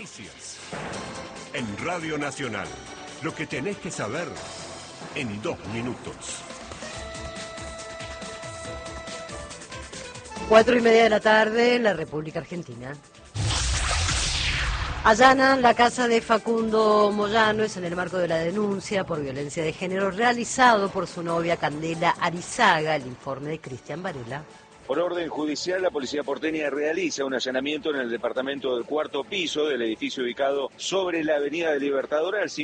Noticias. En Radio Nacional. Lo que tenés que saber en 2 minutos. 4:30 de la tarde en la República Argentina. Allanan la casa de Facundo Moyano, es en el marco de la denuncia por violencia de género realizado por su novia Candela Arizaga. El informe de Cristian Varela. Por orden judicial, la policía porteña realiza un allanamiento en el departamento del 4º piso del edificio ubicado sobre la avenida de Libertador al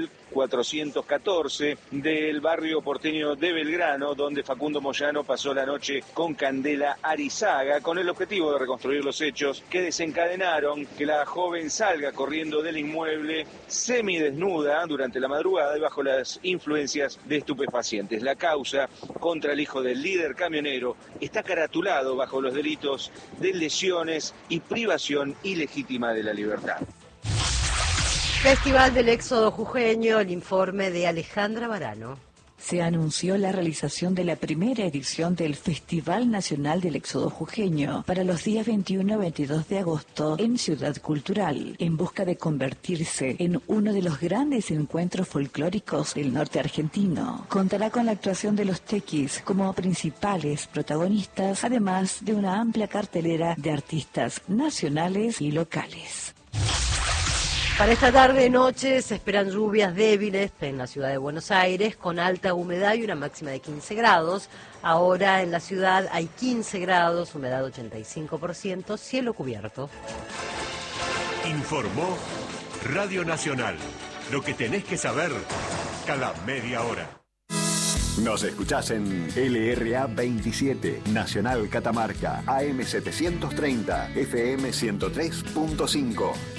5414 del barrio porteño de Belgrano, donde Facundo Moyano pasó la noche con Candela Arizaga, con el objetivo de reconstruir los hechos que desencadenaron que la joven salga corriendo del inmueble semidesnuda durante la madrugada y bajo las influencias de estupefacientes. La causa contra el hijo del líder camionero está caratulado bajo los delitos de lesiones y privación ilegítima de la libertad. Festival del Éxodo Jujeño, el informe de Alejandra Varano. Se anunció la realización de la primera edición del Festival Nacional del Éxodo Jujeño para los días 21 y 22 de agosto en Ciudad Cultural, en busca de convertirse en uno de los grandes encuentros folclóricos del norte argentino. Contará con la actuación de los tequis como principales protagonistas, además de una amplia cartelera de artistas nacionales y locales. Para esta tarde y noche se esperan lluvias débiles en la ciudad de Buenos Aires con alta humedad y una máxima de 15 grados. Ahora en la ciudad hay 15 grados, humedad 85%, cielo cubierto. Informó Radio Nacional. Lo que tenés que saber cada media hora. Nos escuchás en LRA 27, Nacional Catamarca, AM 730, FM 103.5.